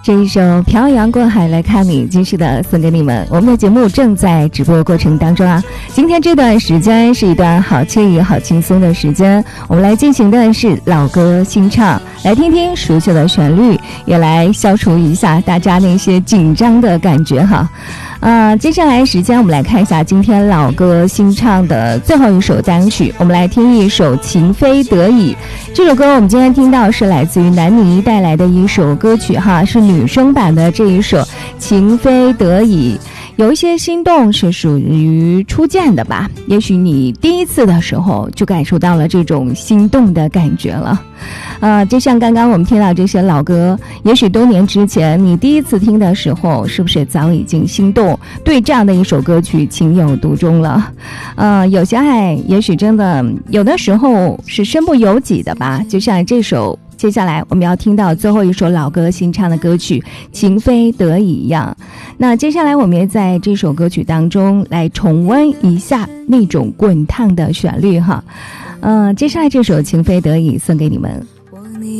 这一首《漂洋过海来看你》继续的送给你们。我们的节目正在直播过程当中啊，今天这段时间是一段好惬意好轻松的时间，我们来进行的是老歌新唱，来听听熟悉的旋律，也来消除一下大家那些紧张的感觉哈。接下来时间我们来看一下今天老歌新唱的最后一首单曲，我们来听一首《情非得已》。这首歌我们今天听到是来自于南泥带来的一首歌曲哈，是女生版的这一首《情非得已》。有一些心动是属于初见的吧，也许你第一次的时候就感受到了这种心动的感觉了。就像刚刚我们听到这些老歌，也许多年之前你第一次听的时候，是不是早已经心动，对这样的一首歌曲情有独钟了？有些爱也许真的有的时候是身不由己的吧，就像这首接下来我们要听到最后一首老歌新唱的歌曲《情非得已》一样。那接下来我们也在这首歌曲当中来重温一下那种滚烫的旋律哈。接下来这首《情非得已》送给你们。